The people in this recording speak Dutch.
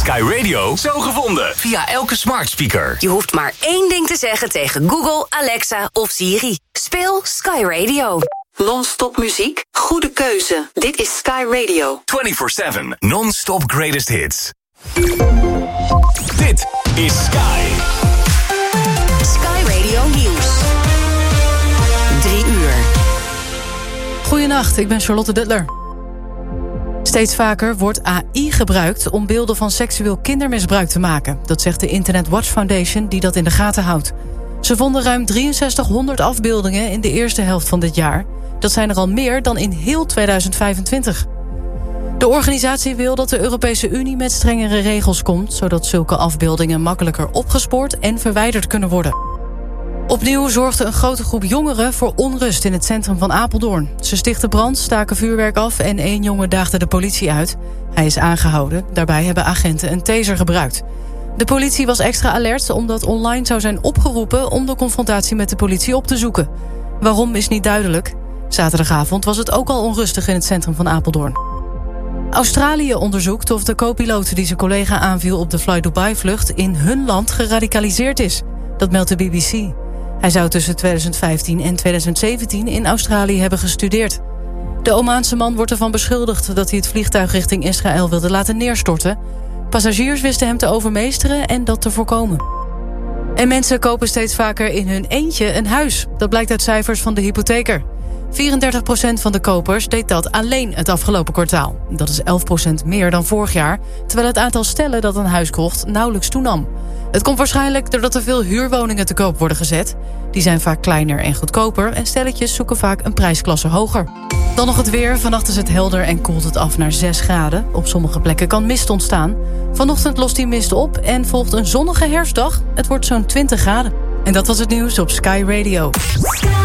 Sky Radio zo gevonden. Via elke smart speaker. Je hoeft maar één ding te zeggen tegen Google, Alexa of Siri. Speel Sky Radio. Non-stop muziek? Goede keuze. Dit is Sky Radio. 24/7 non-stop greatest hits. Dit is Sky. Sky Radio Nieuws. 3 uur. Goedenacht, ik ben Charlotte Duttler. Steeds vaker wordt AI gebruikt om beelden van seksueel kindermisbruik te maken. Dat zegt de Internet Watch Foundation, die dat in de gaten houdt. Ze vonden ruim 6300 afbeeldingen in de eerste helft van dit jaar. Dat zijn er al meer dan in heel 2025. De organisatie wil dat de Europese Unie met strengere regels komt, zodat zulke afbeeldingen makkelijker opgespoord en verwijderd kunnen worden. Opnieuw zorgde een grote groep jongeren voor onrust in het centrum van Apeldoorn. Ze stichtten brand, staken vuurwerk af en 1 jongen daagde de politie uit. Hij is aangehouden. Daarbij hebben agenten een taser gebruikt. De politie was extra alert omdat online zou zijn opgeroepen om de confrontatie met de politie op te zoeken. Waarom is niet duidelijk. Zaterdagavond was het ook al onrustig in het centrum van Apeldoorn. Australië onderzoekt of de co-piloot die zijn collega aanviel op de Fly Dubai-vlucht in hun land geradicaliseerd is. Dat meldt de BBC. Hij zou tussen 2015 en 2017 in Australië hebben gestudeerd. De Omaanse man wordt ervan beschuldigd dat hij het vliegtuig richting Israël wilde laten neerstorten. Passagiers wisten hem te overmeesteren en dat te voorkomen. En mensen kopen steeds vaker in hun eentje een huis. Dat blijkt uit cijfers van de hypotheker. 34% van de kopers deed dat alleen het afgelopen kwartaal. Dat is 11% meer dan vorig jaar, terwijl het aantal stellen dat een huis kocht nauwelijks toenam. Het komt waarschijnlijk doordat er veel huurwoningen te koop worden gezet. Die zijn vaak kleiner en goedkoper en stelletjes zoeken vaak een prijsklasse hoger. Dan nog het weer. Vannacht is het helder en koelt het af naar 6 graden. Op sommige plekken kan mist ontstaan. Vanochtend lost die mist op en volgt een zonnige herfstdag. Het wordt zo'n 20 graden. En dat was het nieuws op Sky Radio.